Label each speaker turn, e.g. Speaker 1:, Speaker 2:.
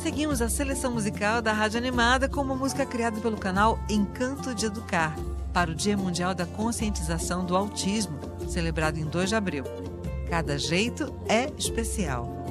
Speaker 1: Seguimos a seleção musical da Rádio Animada com uma música criada pelo canal Encanto de Educar, para o Dia Mundial da Conscientização do Autismo, celebrado em 2 de abril. Cada jeito é especial.